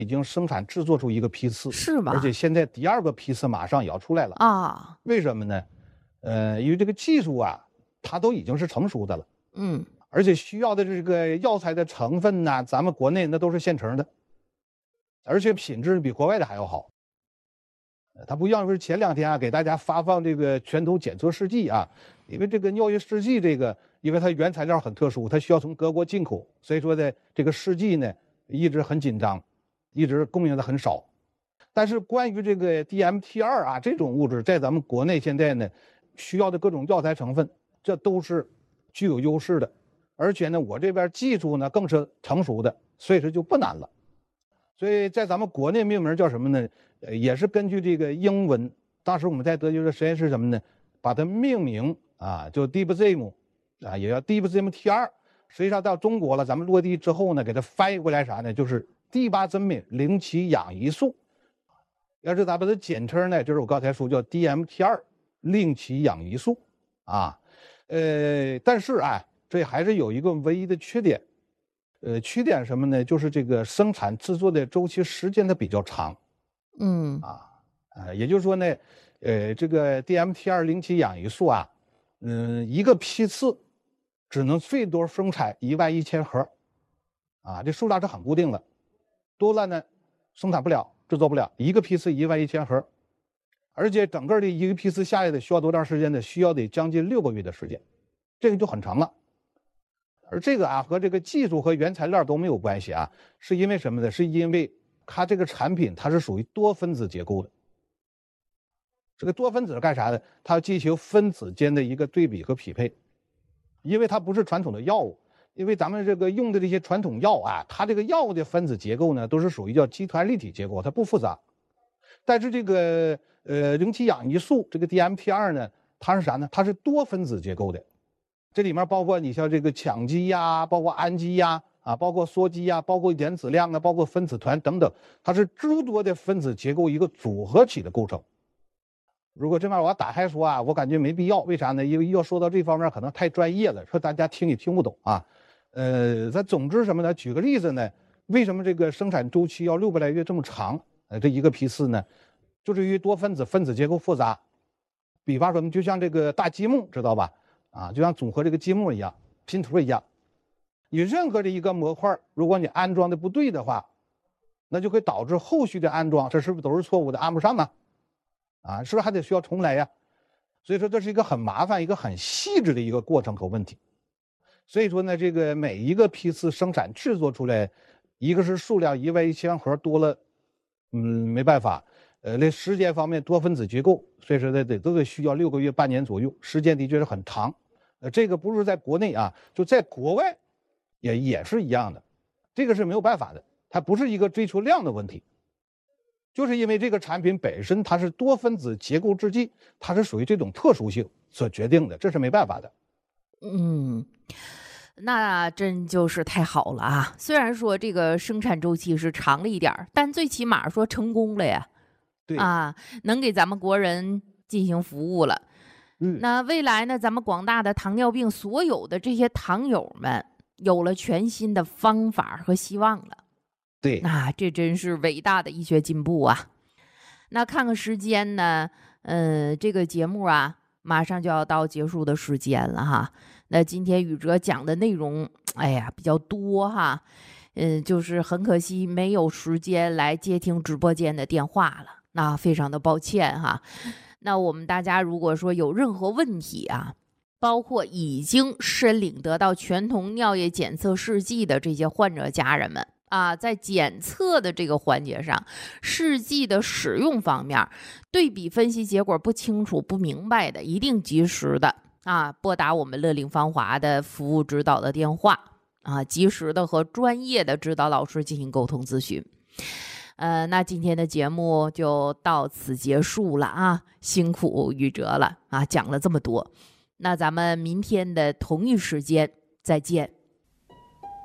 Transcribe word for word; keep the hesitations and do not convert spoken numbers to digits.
已经生产制作出一个批次， 是吗？ 而且现在第二个批次马上也要出来了啊。 为什么呢？呃，因为这个技术啊，它都已经是成熟的了。 嗯。 而且需要的这个药材的成分呢，咱们国内那都是现成的，而且品质比国外的还要好。它不一样，是前两天啊，给大家发放这个全球检测试剂啊，因为这个尿液试剂这个，因为它原材料很特殊，它需要从德国进口，所以说呢，这个试剂呢一直很紧张，一直供应的很少。但是关于这个 D M T 二 啊这种物质，在咱们国内现在呢，需要的各种药材成分，这都是具有优势的。而且呢，我这边技术呢更是成熟的，所以说就不难了。所以在咱们国内命名叫什么呢？呃，也是根据这个英文，当时我们在德国的实验室什么呢，把它命名啊，就 Dibzim 啊，也叫 Dibzim T 二。实际上到中国了，咱们落地之后呢，给它翻译过来啥呢？就是第八真美零七氧胰素。要是咱把它简称呢，就是我刚才说叫 D M T 二 零七氧胰素啊。呃，但是啊，这还是有一个唯一的缺点。呃，缺点什么呢？就是这个生产制作的周期时间它比较长。 嗯啊，呃，也就是说呢，呃，这个 D M T 二 零七氧胰素啊，嗯，一个批次只能最多生产一万一千盒，啊，这数量是很固定的，多了呢生产不了，制作不了，一个批次一万一千盒，而且整个的一个批次下来的需要多长时间呢？需要得将近六个月的时间，这个就很长了。而这个啊和这个技术和原材料都没有关系啊，是因为什么呢？是因为它这个产品它是属于多分子结构的。这个多分子是干啥的？它要进行分子间的一个对比和匹配，因为它不是传统的药物，因为咱们这个用的这些传统药啊，它这个药物的分子结构呢都是属于叫基团立体结构，它不复杂。但是这个呃零七氧胰素这个 D M T 二 呢，它是啥呢？它是多分子结构的。这里面包括你像这个羟基呀，包括氨基呀，啊，包括羧基呀，包括原子量啊，包括分子团等等，它是诸多的分子结构一个组合体的构成。如果这面我要打开说啊，我感觉没必要，为啥呢？因为要说到这方面可能太专业了，说大家听也听不懂啊。呃，咱总之什么呢？举个例子呢，为什么这个生产周期要六个来月这么长？呃，这一个批次呢，就是因为多分子分子结构复杂。比方说，就像这个大积木，知道吧？啊，就像组合这个积木一样，拼图一样，你任何的一个模块，如果你安装的不对的话，那就会导致后续的安装，这是不是都是错误的，安不上啊？啊，是不是还得需要重来呀？所以说这是一个很麻烦、一个很细致的一个过程和问题。所以说呢，这个每一个批次生产制作出来，一个是数量一万一千盒多了，嗯，没办法。呃，那时间方面多分子结构，所以说呢得都得需要六个月、半年左右，时间的确是很长。呃，这个不是在国内啊，就在国外也也是一样的，这个是没有办法的，它不是一个追求量的问题，就是因为这个产品本身它是多分子结构制剂，它是属于这种特殊性所决定的，这是没办法的。 嗯，那真就是太好了啊！虽然说这个生产周期是长了一点，但最起码说成功了呀。 对啊，能给咱们国人进行服务了。 嗯， 那未来呢，咱们广大的糖尿病所有的这些糖友们有了全新的方法和希望了。 对， 啊，这真是伟大的医学进步啊！那看看时间呢，呃，这个节目啊，马上就要到结束的时间了哈。那今天宇哲讲的内容，哎呀，比较多哈，嗯、呃，就是很可惜没有时间来接听直播间的电话了。那非常的抱歉哈，那我们大家如果说有任何问题啊，包括已经申领得到全童尿液检测试剂的这些患者家人们啊，在检测的这个环节上，试剂的使用方面，对比分析结果不清楚不明白的，一定及时的啊拨打我们乐龄芳华的服务指导的电话啊，及时的和专业的指导老师进行沟通咨询。呃，那今天的节目就到此结束了啊，辛苦宇哲了啊，讲了这么多，那咱们明天的同一时间再见。